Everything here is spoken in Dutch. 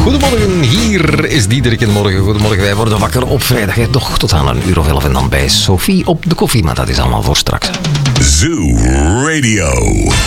Goedemorgen, hier is Diederik in de morgen. Goedemorgen, wij worden wakker op vrijdag. Nog tot aan 11:00 en dan bij Sophie op de koffie. Maar dat is allemaal voor straks. Zoo Radio.